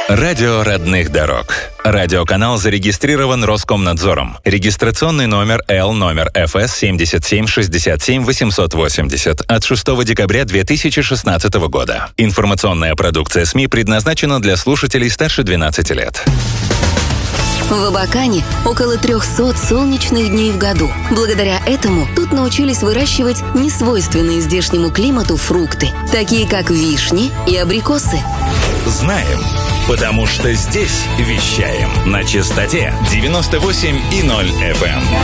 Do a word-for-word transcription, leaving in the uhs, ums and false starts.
Радио родных дорог. Радиоканал зарегистрирован Роскомнадзором. Регистрационный номер Л номер эф эс семьдесят семь шестьдесят семь восемьсот восемьдесят от шестого декабря две тысячи шестнадцатого года. Информационная продукция СМИ предназначена для слушателей старше двенадцати лет. В Абакане около трехсот солнечных дней в году. Благодаря этому тут научились выращивать несвойственные здешнему климату фрукты, такие как вишни и абрикосы. Знаем, потому что здесь вещаем на частоте девяносто восемь и ноль эф эм.